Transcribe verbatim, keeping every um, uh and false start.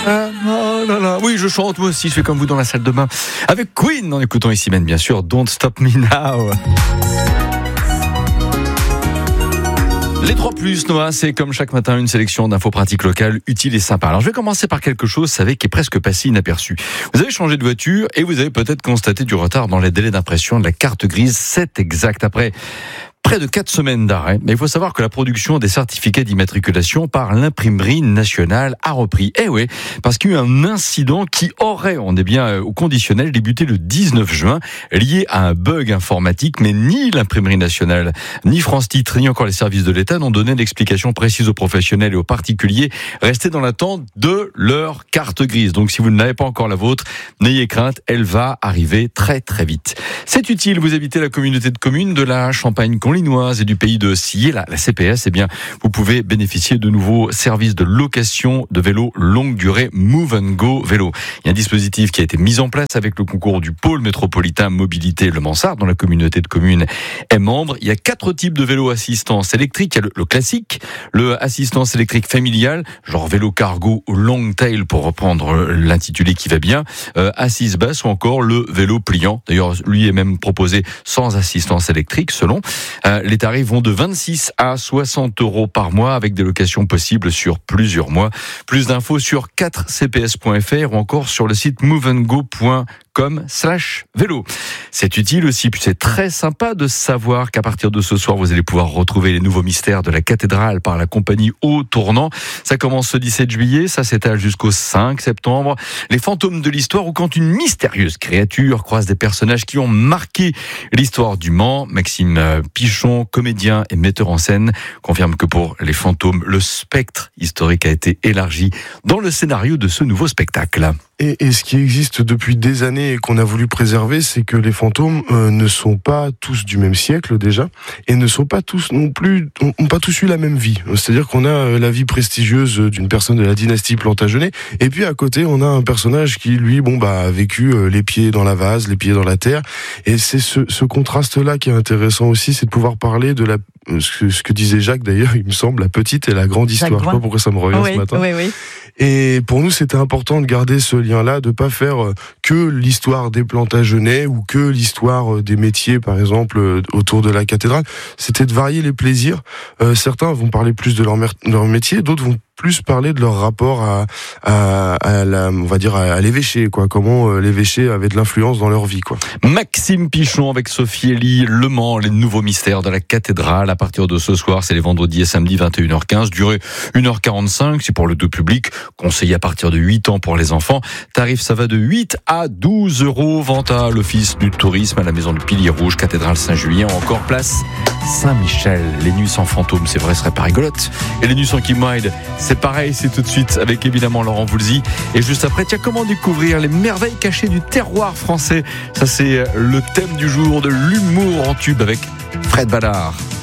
Ah, oh là là. Oui, je chante moi aussi, je fais comme vous dans la salle de bain. Avec Queen, en écoutant ici même bien sûr Don't Stop Me Now. Les trois plus, Noah, c'est comme chaque matin une sélection d'infos pratiques locales utiles et sympas. Alors je vais commencer par quelque chose, vous savez, qui est presque passé inaperçu. Vous avez changé de voiture et vous avez peut-être constaté du retard dans les délais d'impression de la carte grise. C'est exact. Après près de quatre semaines d'arrêt. Mais il faut savoir que la production des certificats d'immatriculation par l'imprimerie nationale a repris. Eh oui, parce qu'il y a eu un incident qui aurait, on est bien au conditionnel, débuté le dix-neuf juin, lié à un bug informatique, mais ni l'imprimerie nationale, ni France Titres, ni encore les services de l'État n'ont donné d'explication précise aux professionnels et aux particuliers restés dans l'attente de leur carte grise. Donc si vous n'avez pas encore la vôtre, n'ayez crainte, elle va arriver très très vite. C'est utile, vous habitez la communauté de communes de la Champagne-Conlinoise et du pays de Sillé, la, la C P S, eh bien, vous pouvez bénéficier de nouveaux services de location de vélos longue durée Move and Go Vélo. Il y a un dispositif qui a été mis en place avec le concours du pôle métropolitain mobilité Le Mansart, dont la communauté de communes est membre. Il y a quatre types de vélos assistance électrique. Il y a le, le classique, le assistance électrique familiale, genre vélo cargo ou long tail pour reprendre l'intitulé qui va bien, euh, assise basse ou encore le vélo pliant. D'ailleurs, lui est même proposé sans assistance électrique selon. Euh, les tarifs vont de vingt-six à soixante euros par mois avec des locations possibles sur plusieurs mois. Plus d'infos sur quatre c p s point f r ou encore sur le site moveandgo point com slash vélo. C'est utile aussi, puis c'est très sympa de savoir qu'à partir de ce soir, vous allez pouvoir retrouver les nouveaux mystères de la cathédrale par la compagnie Au Tournant. Ça commence ce dix-sept juillet, ça s'étale jusqu'au cinq septembre. Les fantômes de l'histoire ou quand une mystérieuse créature croise des personnages qui ont marqué l'histoire du Mans. Maxime Pichon, comédien et metteur en scène, confirme que pour les fantômes, le spectre historique a été élargi dans le scénario de ce nouveau spectacle. Et, et ce qui existe depuis des années et qu'on a voulu préserver, c'est que les fantômes euh, ne sont pas tous du même siècle déjà, et ne sont pas tous non plus, ont pas tous eu la même vie. C'est-à-dire qu'on a euh, la vie prestigieuse d'une personne de la dynastie Plantagenet, et puis à côté on a un personnage qui lui, bon bah, a vécu euh, les pieds dans la vase, les pieds dans la terre, et c'est ce, ce contraste-là qui est intéressant aussi, c'est de pouvoir parler de la ce que, ce que disait Jacques d'ailleurs, il me semble, la petite et la grande histoire. Je sais pas pourquoi ça me revient oui, ce matin. Oui, oui. Et pour nous, c'était important de garder ce lien-là, de pas faire que l'histoire des Plantagenets ou que l'histoire des métiers, par exemple, autour de la cathédrale. C'était de varier les plaisirs. Euh, certains vont parler plus de leur, mer- leur métier, d'autres vont plus parler de leur rapport à, à, à la, on va dire à l'évêché, quoi. Comment euh, l'évêché avait de l'influence dans leur vie, quoi. Maxime Pichon avec Sophie Elie, Le Mans, les nouveaux mystères de la cathédrale. À partir de ce soir, c'est les vendredis et samedis vingt et une heures quinze, durée une heure quarante-cinq. C'est pour le deux public, conseillé à partir de huit ans pour les enfants. Tarif, ça va de huit à douze euros. Vente à l'Office du tourisme, à la Maison du Pilier Rouge, cathédrale Saint-Julien, encore place Saint-Michel. Les nuits sans fantômes, c'est vrai, serait pas rigolote. Et les nuits sans Kim Wilde, c'est pareil, c'est tout de suite avec évidemment Laurent Voulzy. Et juste après, tiens, comment découvrir les merveilles cachées du terroir français? Ça, c'est le thème du jour de l'humour en tube avec Fred Ballard.